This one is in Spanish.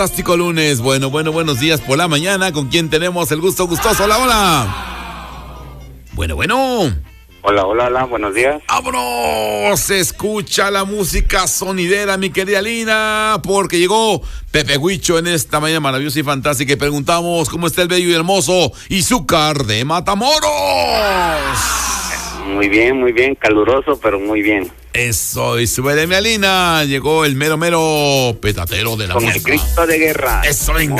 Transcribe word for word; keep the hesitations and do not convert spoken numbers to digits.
Fantástico lunes. Bueno, bueno, buenos días por la mañana. ¿Con quién tenemos el gusto gustoso? Hola, hola. Bueno, bueno. Hola, hola, hola, buenos días. ¡Vámonos! Se escucha la música sonidera, mi querida Lina, porque llegó Pepe Huicho en esta mañana maravillosa y fantástica y preguntamos cómo está el bello y hermoso Izúcar de Matamoros. Muy bien, muy bien, caluroso, pero muy bien. Eso, y súbele mi Alina, llegó el mero mero petatero de la Con música. el grito de guerra. Eso, venga.